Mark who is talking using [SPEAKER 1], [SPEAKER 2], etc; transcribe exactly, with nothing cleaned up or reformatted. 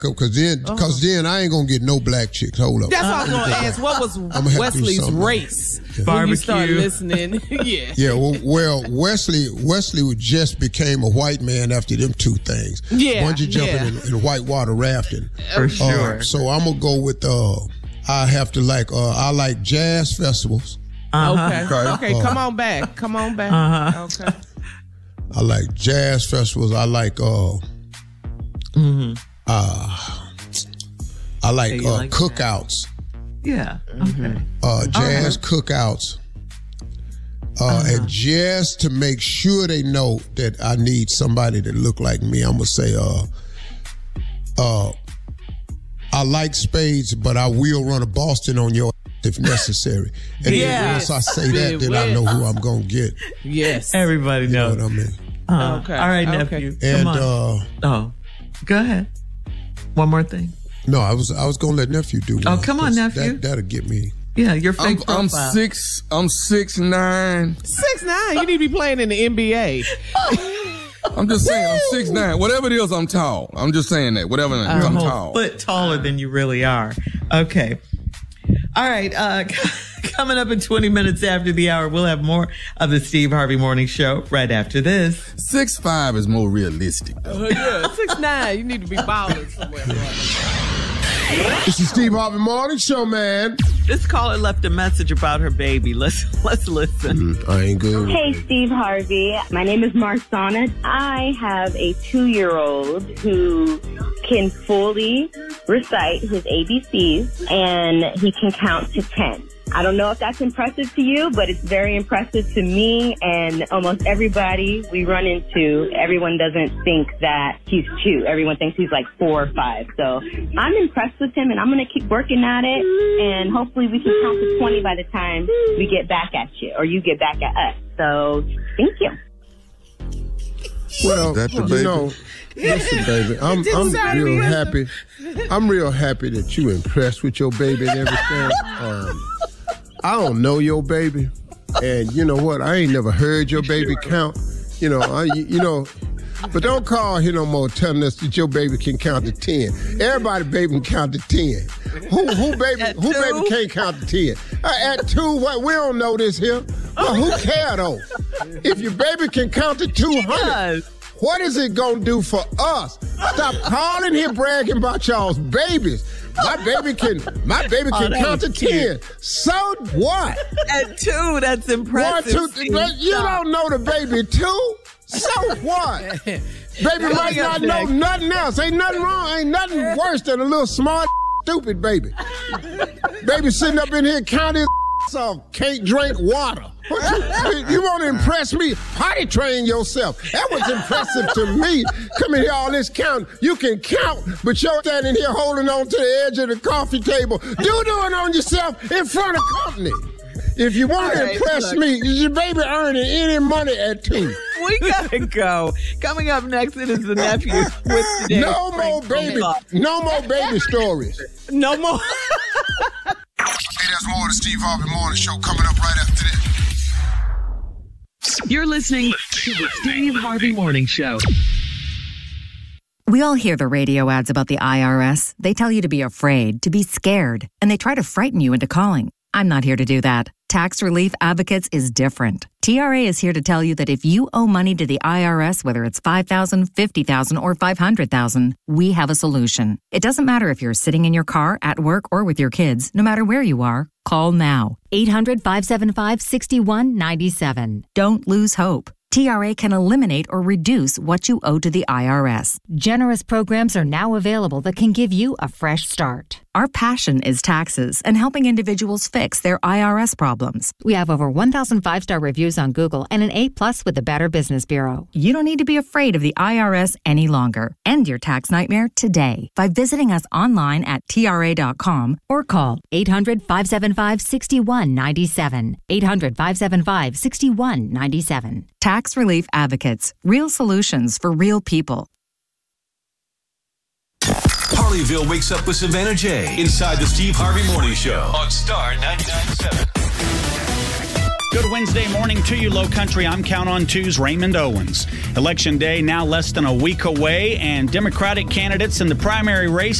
[SPEAKER 1] Because then,
[SPEAKER 2] Oh.
[SPEAKER 1] cause then I ain't going to get no black chicks. Hold up.
[SPEAKER 2] That's what I was going to ask. What was
[SPEAKER 1] I'ma have to do
[SPEAKER 2] Wesley's
[SPEAKER 1] something.
[SPEAKER 2] race
[SPEAKER 1] Yeah.
[SPEAKER 2] when you started
[SPEAKER 3] Barbecue.
[SPEAKER 2] listening? Yeah.
[SPEAKER 1] Yeah, well, well, Wesley Wesley just became a white man after them two things.
[SPEAKER 2] Yeah,
[SPEAKER 1] Bungee jumping
[SPEAKER 2] yeah.
[SPEAKER 1] and, and whitewater rafting.
[SPEAKER 3] For sure.
[SPEAKER 1] Uh, so I'm going to go with, uh, I have to like, uh, I like jazz festivals.
[SPEAKER 2] Okay.
[SPEAKER 1] Okay.
[SPEAKER 2] Okay.
[SPEAKER 1] Uh,
[SPEAKER 2] Come on back. Come on back.
[SPEAKER 3] Uh-huh.
[SPEAKER 2] Okay.
[SPEAKER 1] I like jazz festivals. I like, uh,
[SPEAKER 3] Mm-hmm.
[SPEAKER 1] uh, I like,
[SPEAKER 3] Yeah, you
[SPEAKER 1] uh,
[SPEAKER 3] like
[SPEAKER 1] cookouts.
[SPEAKER 3] Yeah. Okay.
[SPEAKER 1] Uh, jazz
[SPEAKER 3] right.
[SPEAKER 1] cookouts. Uh,
[SPEAKER 3] Uh-huh.
[SPEAKER 1] And just to make sure they know that I need somebody that look like me, I'm gonna say, uh, uh, I like spades, but I will run a Boston on your if necessary. And
[SPEAKER 2] Yes.
[SPEAKER 1] then once I say that, then I know who I'm gonna get.
[SPEAKER 2] Yes.
[SPEAKER 3] Everybody
[SPEAKER 1] You know
[SPEAKER 3] knows.
[SPEAKER 1] what I mean?
[SPEAKER 3] Uh,
[SPEAKER 2] Okay.
[SPEAKER 3] All right,
[SPEAKER 2] Okay.
[SPEAKER 3] nephew.
[SPEAKER 1] And
[SPEAKER 3] Come on.
[SPEAKER 1] uh,
[SPEAKER 3] oh, go ahead. One more thing.
[SPEAKER 1] no, I was I was gonna let nephew do one.
[SPEAKER 3] Oh, come on,
[SPEAKER 1] 'cause
[SPEAKER 3] nephew.
[SPEAKER 1] That, that'll get me.
[SPEAKER 3] Yeah, your
[SPEAKER 4] I'm,
[SPEAKER 3] fake
[SPEAKER 4] I'm
[SPEAKER 3] profile.
[SPEAKER 4] six. I'm six nine.
[SPEAKER 2] Six nine. You need to be playing in the N B A.
[SPEAKER 4] I'm just saying. I'm six nine. Whatever it is, I'm tall. I'm just saying that. Whatever. it is,
[SPEAKER 3] You're a
[SPEAKER 4] I'm
[SPEAKER 3] whole
[SPEAKER 4] tall.
[SPEAKER 3] foot taller than you really are. Okay. All right. Uh, coming up in twenty minutes after the hour, we'll have more of the Steve Harvey Morning Show right after this.
[SPEAKER 4] Six five is more realistic. Though.
[SPEAKER 2] Uh, yeah. Six nine. You need to be balling somewhere.
[SPEAKER 1] It's the Steve Harvey Morning Show, man.
[SPEAKER 3] This caller left a message about her baby. Let's let's listen.
[SPEAKER 1] Mm, I ain't good.
[SPEAKER 5] Hey, Steve Harvey. My name is Marsana. I have a two-year-old who can fully recite his A B Cs, and he can count to ten. I don't know if that's impressive to you, but it's very impressive to me and almost everybody we run into. Everyone doesn't think that he's two. Everyone thinks he's like four or five. So I'm impressed with him, and I'm going to keep working at it, and hopefully we can count to twenty by the time we get back at you, or you get back at us. So thank you.
[SPEAKER 1] Well,
[SPEAKER 4] That the
[SPEAKER 1] you
[SPEAKER 4] baby?
[SPEAKER 1] know, listen, baby, I'm I'm real happy. I'm real happy that you impressed with your baby and everything. Um, I don't know your baby, and you know what? I ain't never heard your baby count. You know, I, you, you know, but don't call here no more telling us that your baby can count to ten. Everybody baby can count to ten. Who who baby
[SPEAKER 3] At
[SPEAKER 1] who
[SPEAKER 3] two?
[SPEAKER 1] baby can't count to ten? Uh, at two, what? We don't know this here. Well, who care though? If your baby can count to two hundred. What is it gonna do for us? Stop calling here bragging about y'all's babies. My baby can, my baby
[SPEAKER 3] Oh,
[SPEAKER 1] can
[SPEAKER 3] that
[SPEAKER 1] count to
[SPEAKER 3] was
[SPEAKER 1] ten. So what?
[SPEAKER 3] At two, that's
[SPEAKER 1] One,
[SPEAKER 3] impressive.
[SPEAKER 1] two,
[SPEAKER 3] Steve.
[SPEAKER 1] but you
[SPEAKER 3] Stop.
[SPEAKER 1] don't know the baby two. So what? Baby might not know
[SPEAKER 3] next.
[SPEAKER 1] nothing else. Ain't nothing wrong. Ain't nothing worse than a little smart, stupid baby. Baby sitting up in here counting off, can't drink water. What you, you want to impress me? Potty train yourself. That was impressive to me. Come in here, all this count. You can count, but you're standing here holding on to the edge of the coffee table. Doo-dooing on yourself in front of company. If you want to
[SPEAKER 3] All right,
[SPEAKER 1] impress
[SPEAKER 3] look.
[SPEAKER 1] me, is your baby earning any money at two?
[SPEAKER 3] We gotta go. Coming up next, it is the nephew with today's
[SPEAKER 1] No more
[SPEAKER 3] prank
[SPEAKER 1] baby,
[SPEAKER 3] call.
[SPEAKER 1] no more baby stories.
[SPEAKER 2] No more.
[SPEAKER 1] Hey, there's more of the Steve Harvey Morning Show coming up right after this.
[SPEAKER 6] You're listening to the Steve Harvey Morning Show.
[SPEAKER 7] We all hear the radio ads about the I R S. They tell you to be afraid, to be scared, and they try to frighten you into calling. I'm not here to do that. Tax Relief Advocates is different. T R A is here to tell you that if you owe money to the I R S, whether it's five thousand dollars, fifty thousand dollars, or five hundred thousand dollars, we have a solution. It doesn't matter if you're sitting in your car, at work, or with your kids. No matter where you are, call now. eight hundred, five seven five, six one nine seven. Don't lose hope. T R A can eliminate or reduce what you owe to the I R S.
[SPEAKER 8] Generous programs are now available that can give you a fresh start.
[SPEAKER 7] Our passion is taxes and helping individuals fix their I R S problems.
[SPEAKER 8] We have over one thousand five-star reviews on Google and an A plus with the Better Business Bureau.
[SPEAKER 7] You don't need to be afraid of the I R S any longer. End your tax nightmare today by visiting us online at T R A dot com or call
[SPEAKER 8] eight hundred, five seven five, six one nine seven. eight hundred, five seven five, six one nine seven.
[SPEAKER 7] Tax Relief Advocates. Real solutions for real people.
[SPEAKER 9] Harleyville wakes up with Savannah J. inside the Steve Harvey Morning Show on Star ninety-nine point seven.
[SPEAKER 10] Good Wednesday morning to you, Low Country. I'm Count on Two's Raymond Owens. Election day now less than a week away, and Democratic candidates in the primary race